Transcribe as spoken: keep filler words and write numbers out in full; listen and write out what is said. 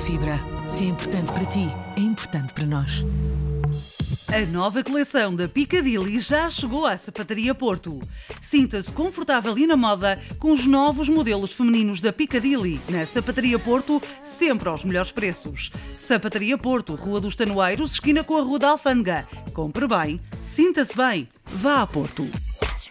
Fibra. Se é importante para ti, é importante para nós. A nova coleção da Piccadilly já chegou à Sapataria Porto. Sinta-se confortável e na moda com os novos modelos femininos da Piccadilly. Na Sapataria Porto, sempre aos melhores preços. Sapataria Porto, Rua dos Tanoeiros, esquina com a Rua da Alfândega. Compre bem, sinta-se bem, vá a Porto.